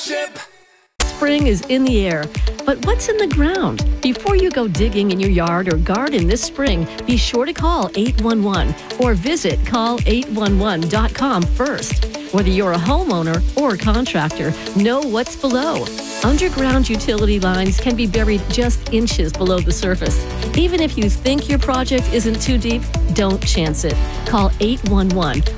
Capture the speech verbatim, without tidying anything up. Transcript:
Starship. Spring is in the air, but what's in the ground? Before you go digging in your yard or garden this spring, be sure to call eight one one or visit call eight one one dot com first. Whether you're a homeowner or a contractor, know what's below. Underground utility lines can be buried just inches below the surface. Even if you think your project isn't too deep, don't chance it. Call eight one one